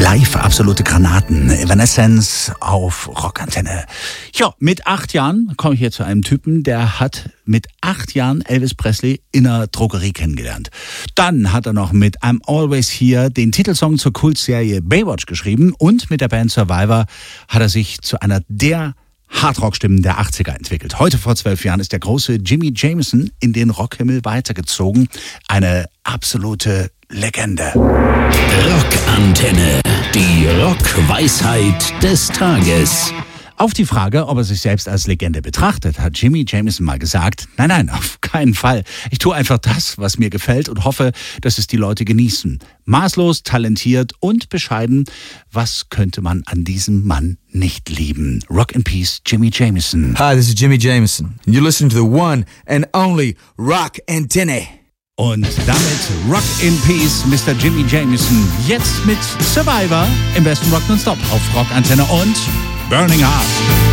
live absolute Granaten. Evanescence auf Rockantenne. Ja, mit 8 Jahren komme ich hier zu einem Typen, der hat mit 8 Jahren Elvis Presley in einer Drogerie kennengelernt. Dann hat er noch mit I'm Always Here den Titelsong zur Kultserie Baywatch geschrieben und mit der Band Survivor hat er sich zu einer der Hardrock-Stimmen der 80er entwickelt. Heute vor 12 Jahren ist der große Jimi Jamison in den Rockhimmel weitergezogen. Eine absolute Legende. Rockantenne, die Rockweisheit des Tages. Auf die Frage, ob er sich selbst als Legende betrachtet, hat Jimi Jamison mal gesagt, nein, auf keinen Fall. Ich tue einfach das, was mir gefällt und hoffe, dass es die Leute genießen. Maßlos, talentiert und bescheiden. Was könnte man an diesem Mann nicht lieben? Rock in Peace, Jimi Jamison. Hi, this is Jimi Jamison. You're listening to the one and only Rockantenne. Und damit Rock in Peace, Mr. Jimi Jamison. Jetzt mit Survivor im besten Rock nonstop auf Rockantenne und Burning Heart.